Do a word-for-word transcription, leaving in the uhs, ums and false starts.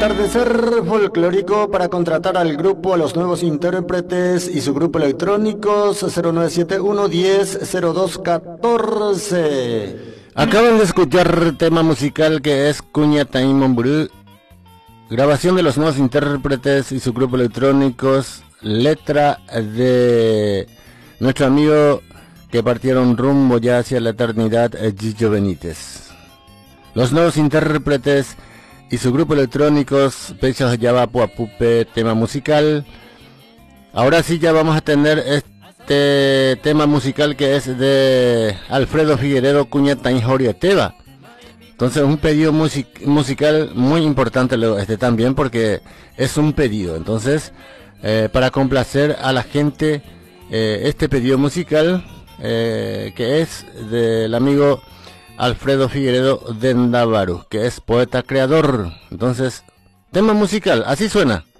Atardecer folclórico para contratar al grupo, a los nuevos intérpretes y su grupo electrónicos cero nueve siete uno diez cero dos catorce. Acaban de escuchar tema musical que es Cuña Taimon, grabación de los nuevos intérpretes y su grupo electrónicos, letra de nuestro amigo que partieron rumbo ya hacia la eternidad, Gillo Benítez. Los nuevos intérpretes y su grupo electrónicos, Pechos Yaba Puapupe, tema musical. Ahora sí ya vamos a tener este tema musical que es de Alfredo Figueredo Cuña Tainjorio Teba. Entonces un pedido music musical muy importante este también, porque es un pedido. Entonces eh, para complacer a la gente, eh, este pedido musical eh, que es del amigo Alfredo Figueredo Dendabaru, que es poeta creador. Entonces, tema musical, así suena.